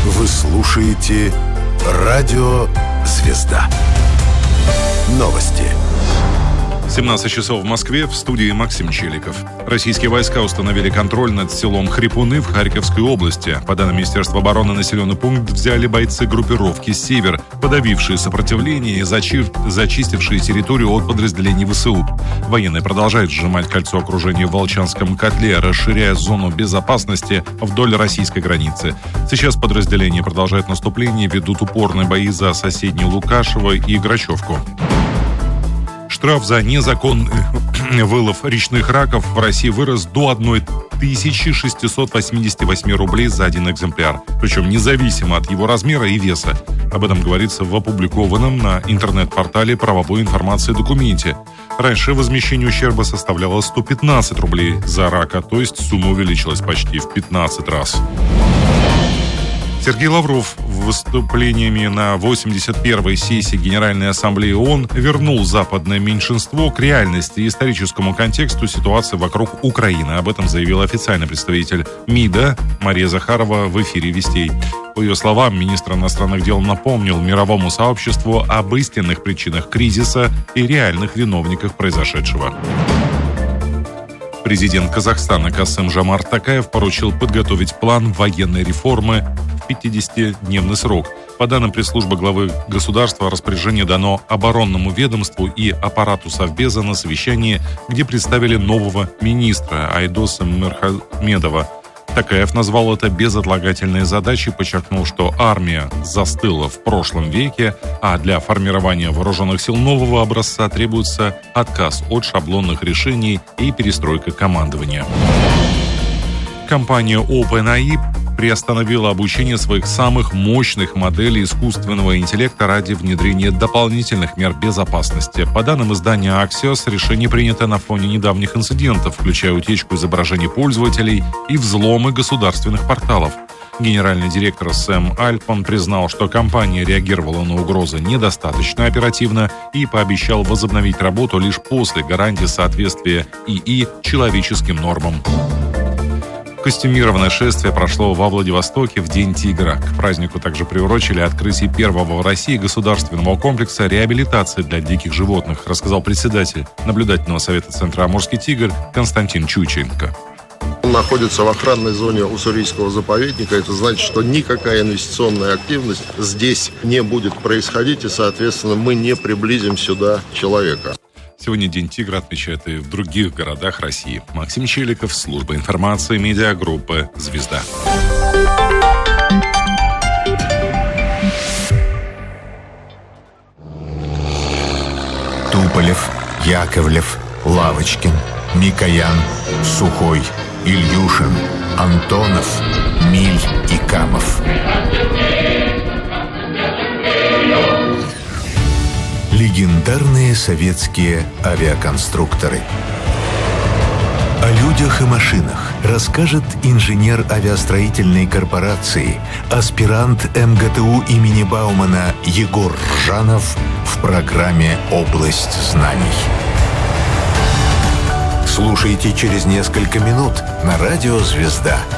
Вы слушаете Радио Звезда. Новости. 17 часов в Москве, в студии Максим Челиков. Российские войска установили контроль над селом Хрипуны в Харьковской области. По данным Министерства обороны, населенный пункт взяли бойцы группировки «Север», подавившие сопротивление и зачистившие территорию от подразделений ВСУ. Военные продолжают сжимать кольцо окружения в Волчанском котле, расширяя зону безопасности вдоль российской границы. Сейчас подразделения продолжают наступление, ведут упорные бои за соседние Лукашево и Грачевку. Штраф за незаконный вылов речных раков в России вырос до 1688 рублей за один экземпляр, причем независимо от его размера и веса. Об этом говорится в опубликованном на интернет-портале правовой информации документе. Раньше возмещение ущерба составляло 115 рублей за рака, то есть сумма увеличилась почти в 15 раз. Сергей Лавров выступлениями на 81-й сессии Генеральной Ассамблеи ООН вернул западное меньшинство к реальности и историческому контексту ситуации вокруг Украины. Об этом заявил официальный представитель МИДа Мария Захарова в эфире «Вестей». По ее словам, министр иностранных дел напомнил мировому сообществу об истинных причинах кризиса и реальных виновниках произошедшего. Президент Казахстана Касым-Жомарт Токаев поручил подготовить план военной реформы в 50-дневный срок. По данным пресс-службы главы государства, распоряжение дано оборонному ведомству и аппарату Совбеза на совещании, где представили нового министра Айдоса Мирхамедова. Токаев назвал это безотлагательной задачей, подчеркнул, что армия застыла в прошлом веке, а для формирования вооруженных сил нового образца требуется отказ от шаблонных решений и перестройка командования. Компания OpenAI приостановила обучение своих самых мощных моделей искусственного интеллекта ради внедрения дополнительных мер безопасности. По данным издания Axios, решение принято на фоне недавних инцидентов, включая утечку изображений пользователей и взломы государственных порталов. Генеральный директор Сэм Альтман признал, что компания реагировала на угрозы недостаточно оперативно и пообещал возобновить работу лишь после гарантии соответствия ИИ человеческим нормам. Костюмированное шествие прошло во Владивостоке в День тигра. К празднику также приурочили открытие первого в России государственного комплекса реабилитации для диких животных, рассказал председатель наблюдательного совета Центра «Амурский тигр» Константин Чуйченко. Он находится в охранной зоне Уссурийского заповедника. Это значит, что никакая инвестиционная активность здесь не будет происходить, и, соответственно, мы не приблизим сюда человека. Сегодня День тигра отмечают и в других городах России. Максим Челиков, служба информации, медиагруппы «Звезда». Туполев, Яковлев, Лавочкин, Микоян, Сухой, Ильюшин, Антонов, Миль и Камов. Легендарные советские авиаконструкторы. О людях и машинах расскажет инженер авиастроительной корпорации, аспирант МГТУ имени Баумана Егор Ржанов в программе «Область знаний». Слушайте через несколько минут на радио «Звезда».